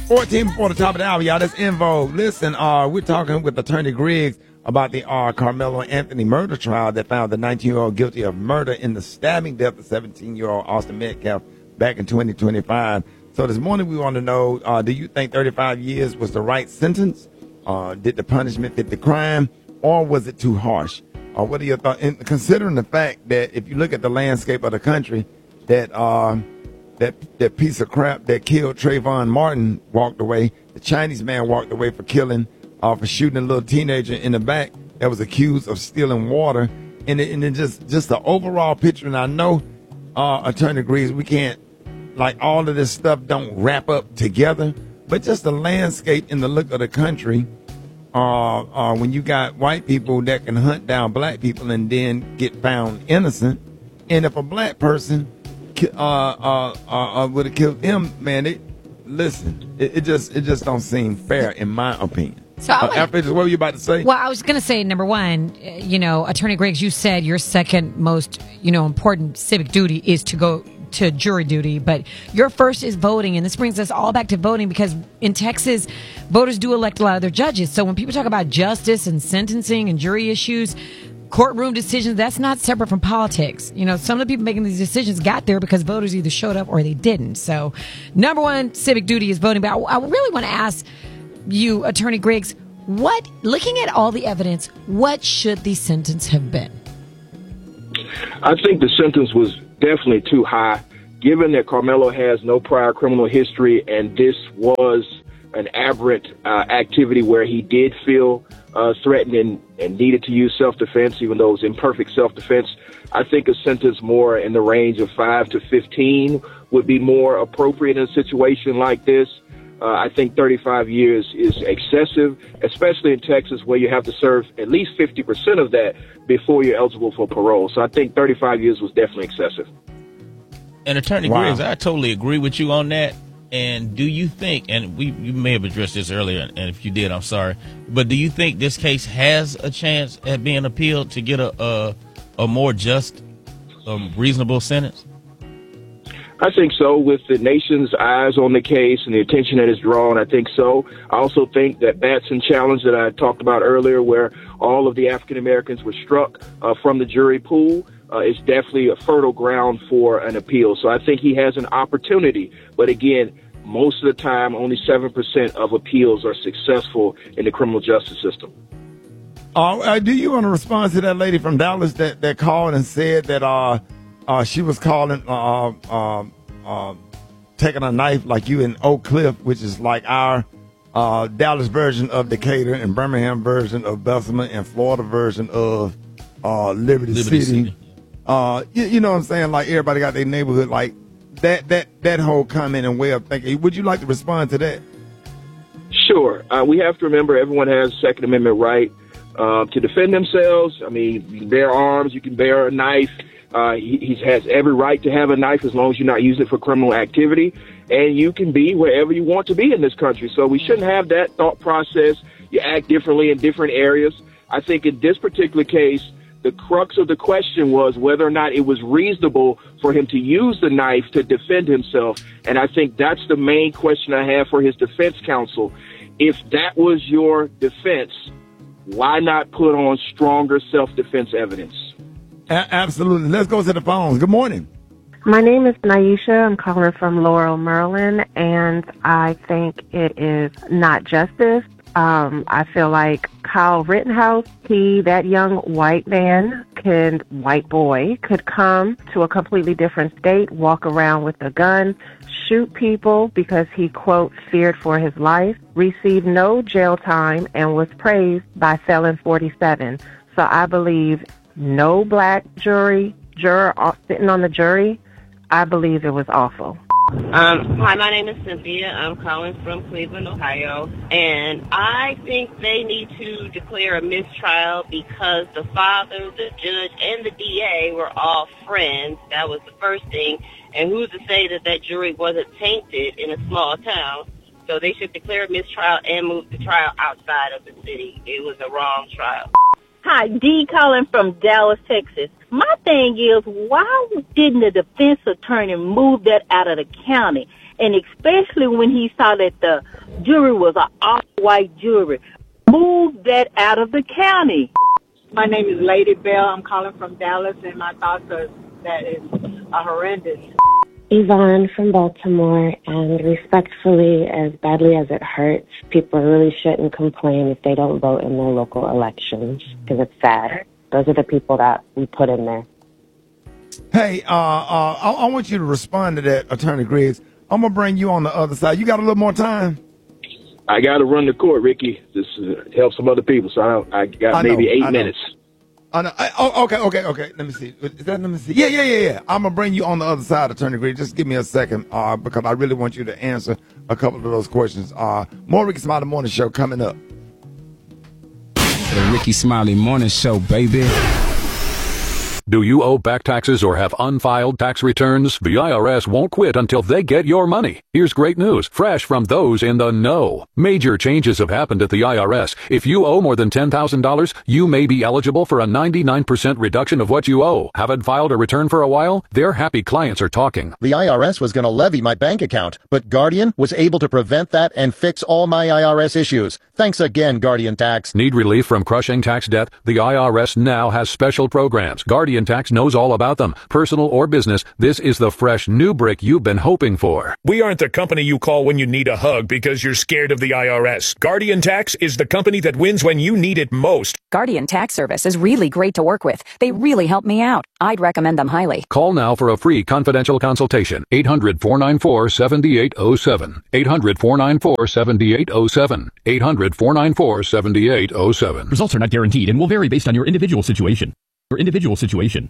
14 before the top of the hour, y'all. That's In Vogue. Listen, we're talking with Attorney Griggs about the Carmelo Anthony murder trial that found the 19-year-old guilty of murder in the stabbing death of 17-year-old Austin Metcalf back in 2025. So this morning we want to know, do you think 35 years was the right sentence? Did the punishment fit the crime, or was it too harsh? What are your thoughts? And considering the fact that if you look at the landscape of the country, that that piece of crap that killed Trayvon Martin walked away. The Chinese man walked away for shooting a little teenager in the back that was accused of stealing water. And then just the overall picture. And I know, Attorney Griggs, we can't, like, all of this stuff don't wrap up together, but just the landscape and the look of the country, when you got white people that can hunt down black people and then get found innocent. And if a black person would have killed him, man, it just don't seem fair in my opinion. So what were you about to say? Well, I was going to say, number one, Attorney Griggs, you said your second most, important civic duty is to go to jury duty, but your first is voting. And this brings us all back to voting, because in Texas, voters do elect a lot of their judges. So when people talk about justice and sentencing and jury issues, courtroom decisions, that's not separate from politics. Some of the people making these decisions got there because voters either showed up or they didn't. So number one civic duty is voting. But I really want to ask you, Attorney Griggs, looking at all the evidence, what should the sentence have been? I think the sentence was definitely too high, given that Carmelo has no prior criminal history, and this was an aberrant activity where he did feel threatened and needed to use self-defense, even though it was imperfect self-defense. I think a sentence more in the range of 5 to 15 would be more appropriate in a situation like this. I think 35 years is excessive, especially in Texas, where you have to serve at least 50% of that before you're eligible for parole. So I think 35 years was definitely excessive. And Attorney Griggs, I totally agree with you on that. And do you think, and you may have addressed this earlier, and if you did, I'm sorry, but do you think this case has a chance at being appealed to get a more just, reasonable sentence? I think so. With the nation's eyes on the case and the attention that is drawn, I think so. I also think that Batson challenge that I talked about earlier, where all of the African Americans were struck from the jury pool, is definitely a fertile ground for an appeal. So I think he has an opportunity. But again, most of the time, only 7% of appeals are successful in the criminal justice system. Do you want to respond to that lady from Dallas that called and said that she was calling taking a knife like you in Oak Cliff, which is like our Dallas version of Decatur and Birmingham version of Bessemer and Florida version of Liberty City. You know what I'm saying? Like, everybody got their neighborhood, like that whole comment and way of thinking. Would you like to respond to that? Sure. We have to remember everyone has a Second Amendment right to defend themselves. I mean, you can bear arms, you can bear a knife. He has every right to have a knife as long as you're not using it for criminal activity. And you can be wherever you want to be in this country. So we shouldn't have that thought process. You act differently in different areas. I think in this particular case, the crux of the question was whether or not it was reasonable for him to use the knife to defend himself. And I think that's the main question I have for his defense counsel. If that was your defense, why not put on stronger self-defense evidence? Absolutely. Let's go to the phones. Good morning. My name is Naisha. I'm calling from Laurel, Maryland, and I think it is not justice. I feel like Kyle Rittenhouse, that young white boy, could come to a completely different state, walk around with a gun, shoot people because he, quote, feared for his life, received no jail time, and was praised by Felon 47. So I believe no black juror sitting on the jury. I believe it was awful. Hi, my name is Cynthia. I'm calling from Cleveland, Ohio, and I think they need to declare a mistrial because the father, the judge, and the DA were all friends. That was the first thing. And who's to say that that jury wasn't tainted in a small town? So they should declare a mistrial and move the trial outside of the city. It was a wrong trial. Hi, Dee calling from Dallas, Texas. My thing is, why didn't the defense attorney move that out of the county? And especially when he saw that the jury was an all-white jury. Move that out of the county. My name is Lady Bell. I'm calling from Dallas, and my thoughts are that is horrendous. Yvonne from Baltimore, and respectfully, as badly as it hurts, people really shouldn't complain if they don't vote in their local elections, because it's sad. Those are the people that we put in there. Hey, I want you to respond to that, Attorney Griggs. I'm going to bring you on the other side. You got a little more time? I got to run the court, Ricky. This help some other people, so I got maybe 8 minutes. Okay. Let me see. Let me see. Yeah. I'm going to bring you on the other side, Attorney Griggs. Just give me a second, because I really want you to answer a couple of those questions. More Ricky Smiley Morning Show coming up. The Ricky Smiley Morning Show, baby. Do you owe back taxes or have unfiled tax returns? The IRS won't quit until they get your money. Here's great news, fresh from those in the know. Major changes have happened at the IRS. If you owe more than $10,000, you may be eligible for a 99% reduction of what you owe. Haven't filed a return for a while? Their happy clients are talking. The IRS was going to levy my bank account, but Guardian was able to prevent that and fix all my IRS issues. Thanks again, Guardian Tax. Need relief from crushing tax debt? The IRS now has special programs. Guardian Tax knows all about them. Personal or business, this is the fresh new brick you've been hoping for. We aren't the company you call when you need a hug because you're scared of the IRS. Guardian Tax is the company that wins when you need it most. Guardian Tax Service is really great to work with. They really help me out. I'd recommend them highly. Call now for a free confidential consultation. 800-494-7807. 800-494-7807. 800-494-7807. Results are not guaranteed and will vary based on your individual situation. Ladies and gentlemen.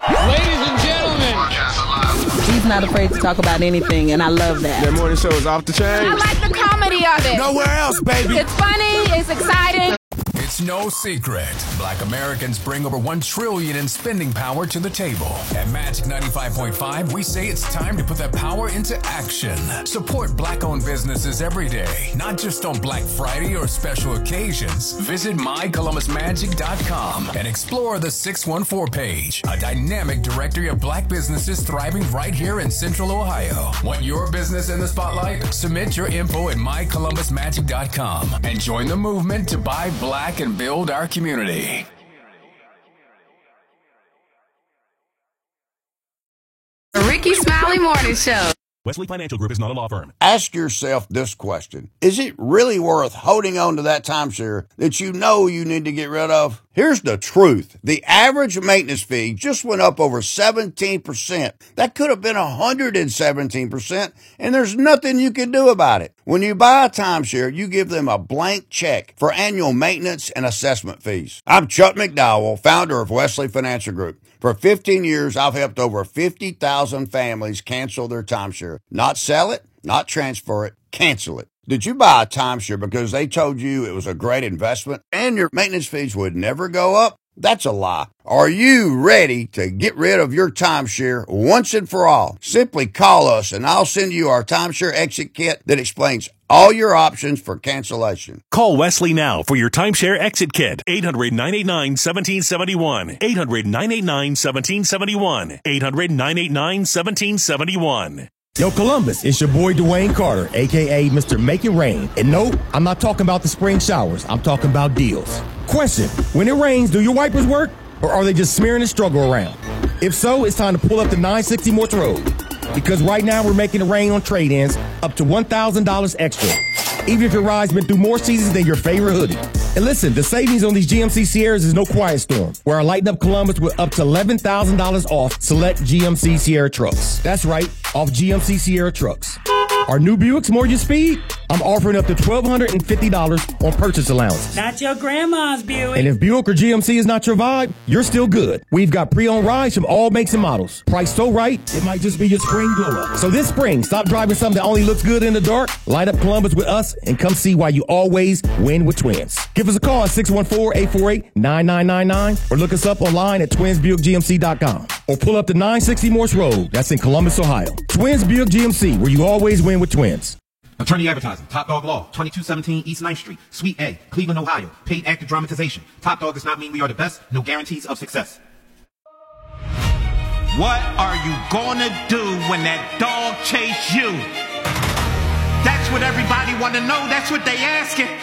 He's not afraid to talk about anything, and I love that. That morning show is off the chain. I like the comedy of it. Nowhere else, baby. It's funny. It's exciting. It's no secret. Black Americans bring over $1 trillion in spending power to the table. At Magic 95.5, we say it's time to put that power into action. Support Black-owned businesses every day, not just on Black Friday or special occasions. Visit mycolumbusmagic.com and explore the 614 page, a dynamic directory of Black businesses thriving right here in Central Ohio. Want your business in the spotlight? Submit your info at mycolumbusmagic.com and join the movement to buy Black and build our community. The Ricky Smiley Morning Show. Wesley Financial Group is not a law firm. Ask yourself this question. Is it really worth holding on to that timeshare that you know you need to get rid of? Here's the truth. The average maintenance fee just went up over 17%. That could have been 117%, and there's nothing you can do about it. When you buy a timeshare, you give them a blank check for annual maintenance and assessment fees. I'm Chuck McDowell, founder of Wesley Financial Group. For 15 years, I've helped over 50,000 families cancel their timeshare. Not sell it, not transfer it, cancel it. Did you buy a timeshare because they told you it was a great investment and your maintenance fees would never go up? That's a lie. Are you ready to get rid of your timeshare once and for all? Simply call us and I'll send you our timeshare exit kit that explains all your options for cancellation. Call Wesley now for your timeshare exit kit. 800-989-1771. 800-989-1771. 800-989-1771. Yo, Columbus, it's your boy Dwayne Carter, a.k.a. Mr. Make It Rain. And no, I'm not talking about the spring showers. I'm talking about deals. Question, when it rains, do your wipers work? Or are they just smearing the struggle around? If so, it's time to pull up the 960 Morse Road. Because right now we're making it rain on trade-ins up to $1,000 extra. Even if your ride's been through more seasons than your favorite hoodie. And listen, the savings on these GMC Sierras is no quiet storm, where I lighten up Columbus with up to $11,000 off select GMC Sierra trucks. That's right, off GMC Sierra trucks. Our new Buicks more your speed? I'm offering up to $1,250 on purchase allowance. Not your grandma's Buick. And if Buick or GMC is not your vibe, you're still good. We've got pre-owned rides from all makes and models. Priced so right, it might just be your spring glow-up. So this spring, stop driving something that only looks good in the dark. Light up Columbus with us and come see why you always win with Twins. Give us a call at 614-848-9999 or look us up online at twinsbuickgmc.com. Or pull up the 960 Morse Road. That's in Columbus, Ohio. Twins Buick GMC, where you always win with Twins. Attorney Advertising, Top Dog Law, 2217 East 9th Street, Suite A, Cleveland, Ohio. Paid active dramatization. Top Dog does not mean we are the best. No guarantees of success. What are you gonna do when that dog chase you? That's what everybody wanna know, that's what they asking.